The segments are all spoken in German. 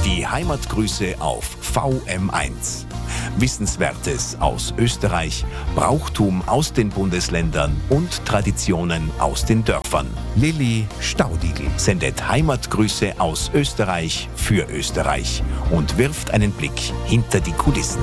Die Heimatgrüße auf VM1. Wissenswertes aus Österreich, Brauchtum aus den Bundesländern und Traditionen aus den Dörfern. Lilly Staudigl sendet Heimatgrüße aus Österreich für Österreich und wirft einen Blick hinter die Kulissen.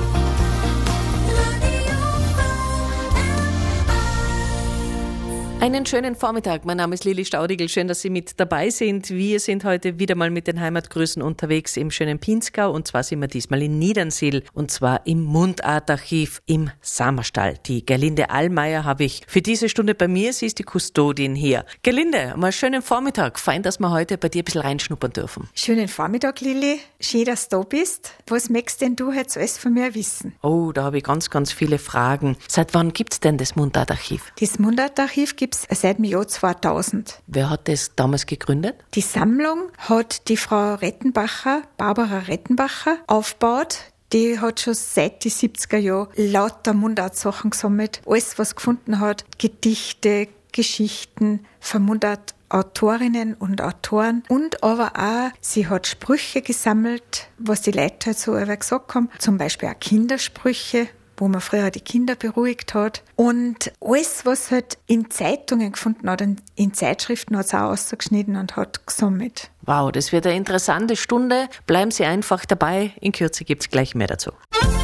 Einen schönen Vormittag. Mein Name ist Lilly Staudigl. Schön, dass Sie mit dabei sind. Wir sind heute wieder mal mit den Heimatgrüßen unterwegs im schönen Pinzgau. Und zwar sind wir diesmal in Niedernsiel. Und zwar im Mundartarchiv im Samerstall. Die Gerlinde Allmeier habe ich für diese Stunde bei mir. Sie ist die Kustodin hier. Gerlinde, mal schönen Vormittag. Fein, dass wir heute bei dir ein bisschen reinschnuppern dürfen. Schönen Vormittag, Lilly. Schön, dass du da bist. Was möchtest denn du jetzt alles von mir wissen? Oh, da habe ich ganz, ganz viele Fragen. Seit wann gibt's denn das Mundartarchiv? Das Mundartarchiv gibt's seit dem Jahr 2000. Wer hat das damals gegründet? Die Sammlung hat die Frau Rettenbacher, Barbara Rettenbacher, aufgebaut. Die hat schon seit die 70er Jahren lauter Mundartsachen gesammelt. Alles, was gefunden hat, Gedichte, Geschichten von Mundartautorinnen und Autoren. Und aber auch, sie hat Sprüche gesammelt, was die Leute halt so gesagt haben. Zum Beispiel auch Kindersprüche, wo man früher die Kinder beruhigt hat. Und alles, was halt in Zeitungen gefunden hat, in Zeitschriften, hat es auch ausgeschnitten und hat gesammelt. Wow, das wird eine interessante Stunde. Bleiben Sie einfach dabei. In Kürze gibt's gleich mehr dazu.